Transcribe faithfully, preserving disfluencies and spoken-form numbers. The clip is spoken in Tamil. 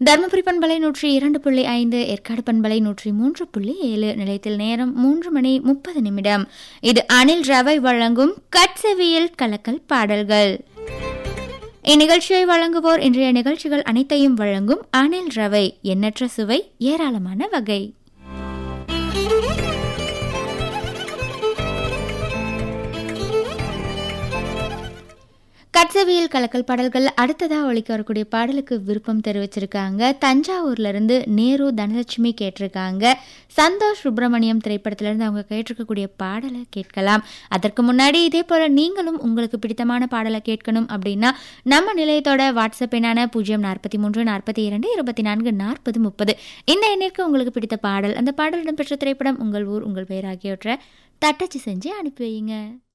தருமபுரி பண்பலை நூற்றி இரண்டு புள்ளி ஐந்து, ஏற்காடு பண்பலை நூற்றி மூன்று புள்ளி ஏழு. நிலையத்தில் நேரம் மூன்று மணி முப்பது நிமிடம். இது அனில் ரவை வழங்கும் கட்செவியில் கலக்கல் பாடல்கள். இந்நிகழ்ச்சியை வழங்குவோர் இன்றைய நிகழ்ச்சிகள் அனைத்தையும் வழங்கும் அனில் ரவை. எண்ணற்ற சுவை, ஏராளமான வகை. கட்சவியல் கலக்கல் பாடல்கள் அடுத்ததா ஒழிக்க வரக்கூடிய பாடலுக்கு விருப்பம் தெரிவிச்சிருக்காங்க. தஞ்சாவூர்ல இருந்து நேரு தனலட்சுமி கேட்டிருக்காங்க. சந்தோஷ் சுப்பிரமணியம் திரைப்படத்திலிருந்து அவங்க கேட்டிருக்கக்கூடிய பாடலை கேட்கலாம். அதற்கு முன்னாடி இதே போல நீங்களும் உங்களுக்கு பிடித்தமான பாடலை கேட்கணும் அப்படின்னா நம்ம நிலையத்தோட வாட்ஸ்அப் எண்ணான பூஜ்ஜியம் நாற்பத்தி மூன்று நாற்பத்தி இரண்டு இருபத்தி நான்கு நாற்பது முப்பது இந்த எண்ணிற்கு உங்களுக்கு பிடித்த பாடல், அந்த பாடல் இடம்பெற்ற திரைப்படம், உங்கள் ஊர், உங்கள் பெயர் ஆகியவற்றை தட்டச்சு செஞ்சு அனுப்பி வையுங்க.